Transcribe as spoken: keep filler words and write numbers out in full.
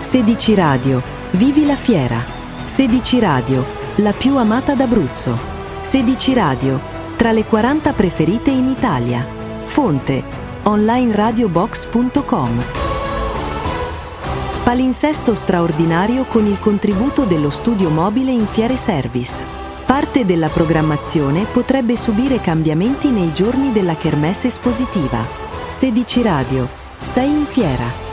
sedici Radio, vivi la fiera. sedici Radio, la più amata d'Abruzzo. sedici Radio, tra le quaranta preferite in Italia. Fonte, online radio box punto com. Palinsesto straordinario con il contributo dello studio mobile in Fiere Service. Parte della programmazione potrebbe subire cambiamenti nei giorni della kermesse espositiva. sedici Radio, sei in fiera.